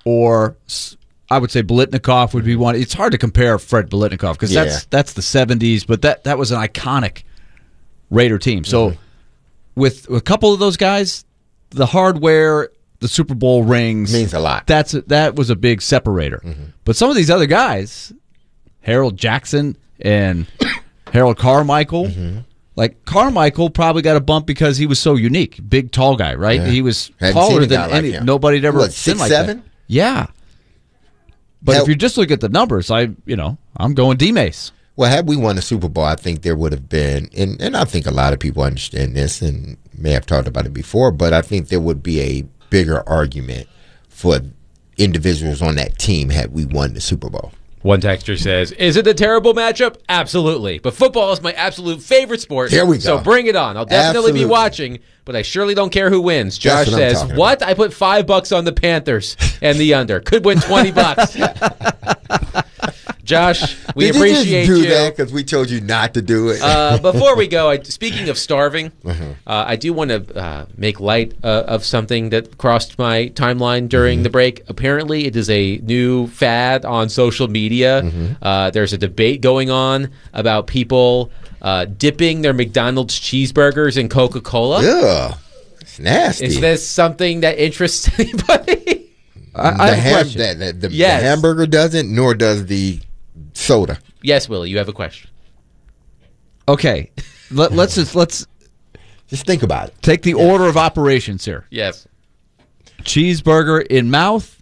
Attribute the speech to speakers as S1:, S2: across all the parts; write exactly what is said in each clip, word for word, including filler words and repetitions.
S1: or I would say Biletnikoff would be one. It's hard to compare Fred Biletnikoff because
S2: Yeah.
S1: that's that's the seventies, but that, that was an iconic Raider team. So
S2: Mm-hmm.
S1: with a couple of those guys, the hardware, the Super Bowl rings
S2: Means a lot.
S1: That's a, that was a big separator.
S2: Mm-hmm.
S1: But some of these other guys, Harold Jackson and Harold Carmichael,
S2: Mm-hmm.
S1: like Carmichael probably got a bump because he was so unique, big tall guy, right?
S2: Yeah.
S1: He was
S2: Hadn't
S1: taller
S2: seen a
S1: than
S2: guy like
S1: any.
S2: him.
S1: Nobody had ever
S2: What,
S1: been
S2: six,
S1: like
S2: seven?
S1: that. Yeah. But
S2: Hell-
S1: if you just look at the numbers, I you know I'm going D-Mace.
S2: Well, had we won the Super Bowl, I think there would have been, and, and I think a lot of people understand this and may have talked about it before, but I think there would be a bigger argument for individuals on that team had we won the Super Bowl.
S3: One texter says, is it a terrible matchup? Absolutely. But football is my absolute favorite sport.
S2: Here we go.
S3: So bring it on. I'll definitely
S2: Absolutely.
S3: be watching, but I surely don't care who wins. Josh
S2: That's what I'm
S3: says,
S2: talking
S3: what? I put five bucks on the Panthers and the under. Could win twenty bucks. Josh, we
S2: Did
S3: appreciate
S2: you just do
S3: you.
S2: that because we told you not to do it?
S3: Uh, before we go, I, speaking of starving,
S2: Uh-huh.
S3: uh, I do want to uh, make light uh, of something that crossed my timeline during
S2: Mm-hmm.
S3: the break. Apparently, it is a new fad on social media.
S2: Mm-hmm.
S3: Uh, there's a debate going on about people uh, dipping their McDonald's cheeseburgers in Coca-Cola.
S2: Ugh. It's nasty.
S3: Is this something that interests anybody?
S1: I, I
S2: the,
S1: have a
S2: ham-
S1: question.
S2: that- that- the, the
S3: Yes.
S2: hamburger doesn't, nor does the soda.
S3: Yes, Willie, you have a question.
S1: Okay, Let, let's just let's
S2: Just think about it.
S1: take the order of operations here.
S3: Yes.
S1: Cheeseburger in mouth,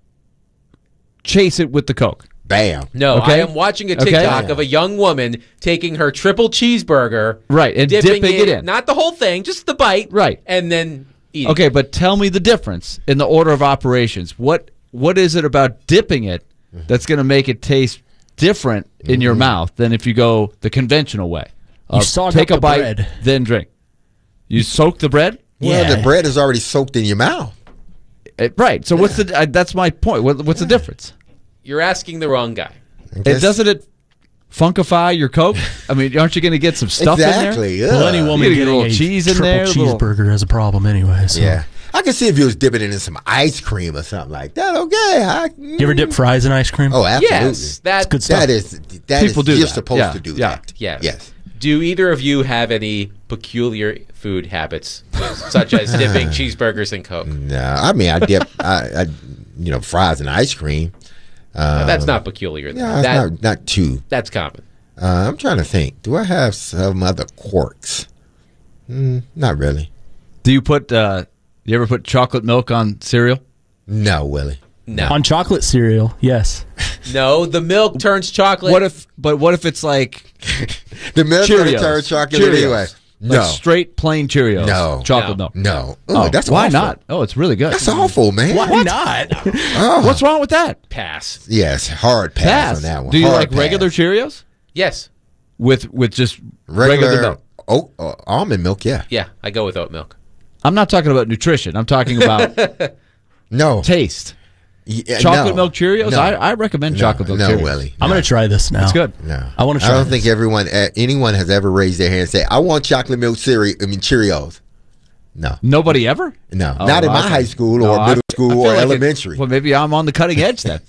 S1: chase it with the Coke.
S2: Bam.
S3: No,
S1: Okay.
S3: I am watching a
S1: Okay.
S3: TikTok of a young woman taking her triple cheeseburger,
S1: Right, and dipping it in.
S3: not the whole thing, just the bite,
S1: Right.
S3: and then eating.
S1: Okay, but tell me the difference in the order of operations. What what is it about dipping it that's going to make it taste different in your mouth than if you go the conventional way?
S4: You
S1: Of
S4: soak
S1: take
S4: up
S1: a
S4: the
S1: bite,
S4: bread.
S1: then drink. You soak the bread,
S2: Well,
S4: Yeah.
S2: the bread is already soaked in your mouth.
S1: Eh, right? So what's the? Uh, that's my point. What, what's the difference?
S3: You're asking the wrong guy.
S2: I
S1: It
S2: guess-
S1: doesn't it funkify your Coke? I mean, aren't you going to get some stuff in there?
S2: Exactly. Yeah.
S4: Well, any
S1: You
S4: woman
S1: gotta get a
S4: getting
S1: little
S4: a
S1: cheese in
S4: triple
S1: there, a little-
S4: cheeseburger has a problem anyway. So.
S2: Yeah. I can see if you was dipping it in some ice cream or something like that. Okay. I,
S4: You ever dip fries in ice cream?
S2: Oh, absolutely.
S3: Yes, that.
S4: good stuff.
S2: That is that
S1: People
S2: is,
S1: do
S2: you're
S1: that.
S2: supposed
S1: Yeah,
S2: to do
S1: yeah.
S2: that.
S3: Yes.
S2: Yes.
S3: Do either of you have any peculiar food habits, such as dipping cheeseburgers in Coke?
S2: No, I mean I dip I, I you know fries and ice cream.
S3: Now, that's not peculiar.
S2: Yeah, it's
S3: that,
S2: not not too.
S3: that's common.
S2: Uh, I'm trying to think. Do I have some other quirks? Mm, not really.
S1: Do you put? Uh, you ever put chocolate milk on cereal?
S2: No, Willie.
S3: No,
S4: On chocolate cereal, yes.
S3: no. The milk turns chocolate.
S1: What if? But what if it's like
S2: The milk's gonna
S1: Cheerios?
S2: turn chocolate
S1: Cheerios.
S2: anyway. No,
S1: Like straight plain Cheerios.
S2: No.
S1: chocolate
S3: No.
S1: milk.
S2: no. Ooh,
S1: Oh,
S2: that's
S1: why
S2: awful.
S1: not? Oh, it's really good.
S2: That's awful, man.
S4: Why not?
S2: Oh.
S1: What's wrong with that?
S3: pass?
S2: Yes, hard pass,
S1: Pass.
S2: on that one.
S1: Do you
S2: Hard
S1: like
S2: pass.
S1: regular Cheerios
S3: Yes.
S1: with with just regular,
S2: regular,
S1: milk?
S2: oat, uh, almond milk? Yeah.
S3: Yeah, I go with oat milk.
S1: I'm not talking about nutrition. I'm talking about
S2: No.
S1: taste.
S2: Yeah,
S1: Chocolate
S2: no.
S1: milk Cheerios.
S2: No.
S1: I, I recommend
S2: No,
S1: chocolate milk
S2: no,
S1: Cheerios.
S2: Willie.
S4: I'm
S2: no.
S4: going to try this now.
S1: It's good.
S2: No,
S4: I wanna try
S2: I don't
S4: this.
S2: think everyone, uh, anyone has ever raised their hand and say, "I want chocolate milk cereal." I mean Cheerios. No,
S1: Nobody ever?
S2: no,
S1: Oh,
S2: not in my
S1: okay.
S2: high school
S1: No,
S2: or
S1: I-
S2: middle
S1: I
S2: school
S1: feel
S2: or
S1: like it-
S2: elementary.
S1: well, maybe I'm on the cutting edge then.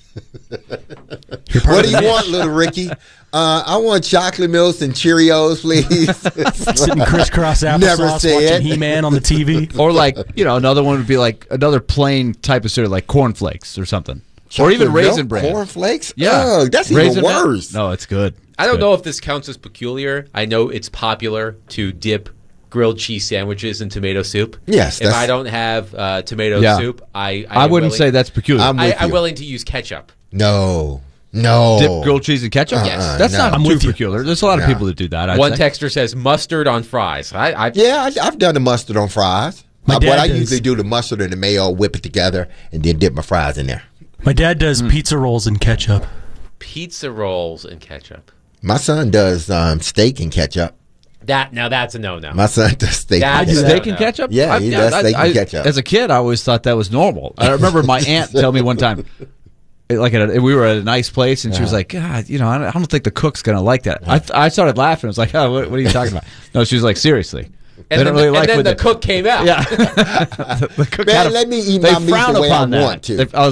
S2: What do you want, little Ricky? Uh, I want chocolate milk and Cheerios, please.
S4: Sitting crisscross
S2: Never
S4: applesauce
S2: say
S4: watching
S2: it.
S4: He-Man on the T V.
S1: Or like, you know, another one would be like another plain type of cereal, like cornflakes or something. or even
S2: Chocolate
S1: raisin
S2: milk,
S1: bran.
S2: cornflakes.
S1: Yeah,
S2: Ugh, that's
S1: Raisin
S2: even
S1: bran?
S2: worse.
S1: No, it's good.
S3: I don't
S1: Good.
S3: know if this counts as peculiar. I know it's popular to dip grilled cheese sandwiches in tomato soup.
S2: Yes,
S3: If
S2: that's-
S3: I don't have uh, tomato
S1: Yeah.
S3: soup, I I,
S1: I
S3: am
S1: wouldn't
S3: willing,
S1: say that's peculiar.
S2: I'm
S3: I,
S2: with
S3: I'm
S2: you.
S3: willing to use ketchup.
S2: No, no.
S1: Dip grilled cheese and ketchup?
S2: Uh-uh,
S3: Yes.
S1: That's
S2: no.
S1: not
S4: I'm
S1: too
S4: with you.
S1: peculiar. There's a lot of
S2: No.
S1: people that do that. I'd
S3: One
S1: say.
S3: texter says mustard on fries. I, I
S2: Yeah, I, I've done the mustard on fries.
S4: My
S2: Uh,
S4: dad
S2: what I
S4: does.
S2: usually do, the mustard and the mayo, whip it together, and then dip my fries in there.
S4: My dad does pizza rolls and ketchup.
S3: pizza rolls and ketchup.
S2: My son does um, steak and ketchup.
S3: That now that's a no no.
S2: My son does steak
S3: That
S2: and
S3: is
S2: ketchup.
S1: Steak
S3: No,
S1: and
S3: no.
S1: ketchup?
S2: Yeah, he does steak and ketchup.
S1: As a kid, I always thought that was normal. I remember my aunt tell me one time, like at a, we were at a nice place, and she was like, "God, you know, I don't, I don't think the cook's gonna like that." I, I started laughing. I was like, "Oh, what, what are you talking about?" No, she was like, "Seriously."
S3: And
S1: They
S3: then,
S1: don't really
S3: the,
S1: like
S3: and then
S1: when
S3: the
S1: the-
S3: cook came out.
S1: Yeah, the, the cook
S2: Man,
S1: had a-
S2: let me eat
S1: they
S2: my meat
S1: frown
S2: the way I
S1: upon that.
S2: want to.
S1: They- I was